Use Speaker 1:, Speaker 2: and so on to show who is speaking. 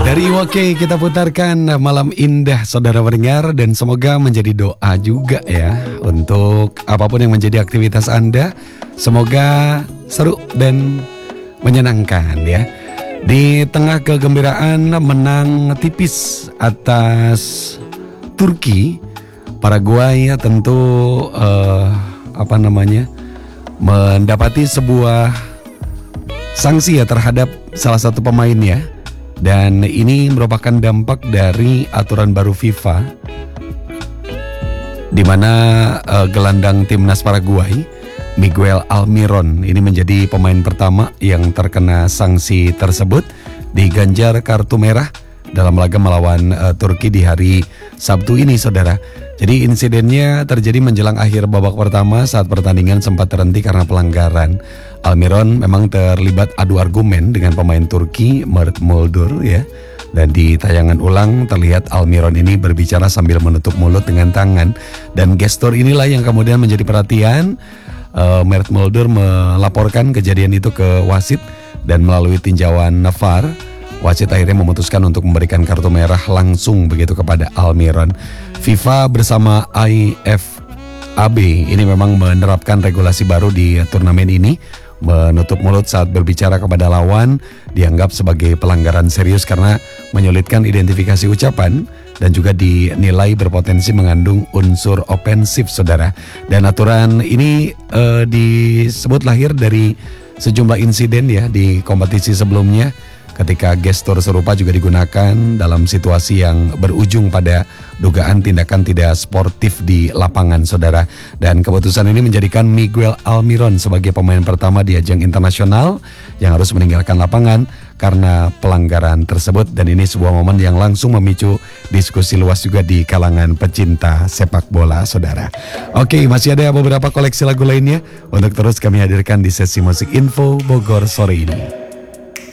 Speaker 1: Dari Iwake kita putarkan Malam Indah saudara pendengar, dan semoga menjadi doa juga ya untuk apapun yang menjadi aktivitas Anda. Semoga seru dan menyenangkan ya. Di tengah kegembiraan menang tipis atas Turki, Paraguay tentu mendapati sebuah sanksi ya terhadap salah satu pemainnya. Dan ini merupakan dampak dari aturan baru FIFA, di mana gelandang timnas Paraguay Miguel Almiron ini menjadi pemain pertama yang terkena sanksi tersebut, diganjar kartu merah dalam laga melawan Turki di hari Sabtu ini, saudara. Jadi insidennya terjadi menjelang akhir babak pertama saat pertandingan sempat terhenti karena pelanggaran. Almiron memang terlibat adu argumen dengan pemain Turki Mert Muldur ya. Dan di tayangan ulang terlihat Almiron ini berbicara sambil menutup mulut dengan tangan. Dan gestur inilah yang kemudian menjadi perhatian. Mert Muldur melaporkan kejadian itu ke wasit, dan melalui tinjauan VAR, wasit akhirnya memutuskan untuk memberikan kartu merah langsung begitu kepada Almiron. FIFA bersama IFAB ini memang menerapkan regulasi baru di turnamen ini. Menutup mulut saat berbicara kepada lawan dianggap sebagai pelanggaran serius karena menyulitkan identifikasi ucapan dan juga dinilai berpotensi mengandung unsur ofensif, saudara. Dan aturan ini disebut lahir dari sejumlah insiden ya di kompetisi sebelumnya, ketika gestur serupa juga digunakan dalam situasi yang berujung pada dugaan tindakan tidak sportif di lapangan, saudara. Dan keputusan ini menjadikan Miguel Almiron sebagai pemain pertama di ajang internasional yang harus meninggalkan lapangan karena pelanggaran tersebut. Dan ini sebuah momen yang langsung memicu diskusi luas juga di kalangan pecinta sepak bola, saudara. Oke, masih ada beberapa koleksi lagu lainnya untuk terus kami hadirkan di sesi Musik Info Bogor sore ini.